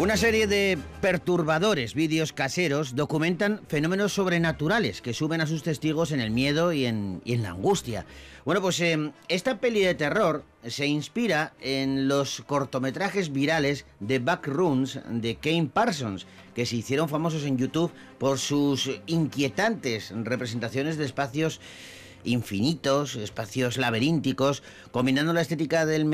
Una serie de perturbadores vídeos caseros documentan fenómenos sobrenaturales que suben a sus testigos en el miedo y en la angustia. Bueno, pues esta peli de terror se inspira en los cortometrajes virales de Backrooms de Kane Parsons, que se hicieron famosos en YouTube por sus inquietantes representaciones de espacios infinitos, espacios laberínticos, combinando la estética del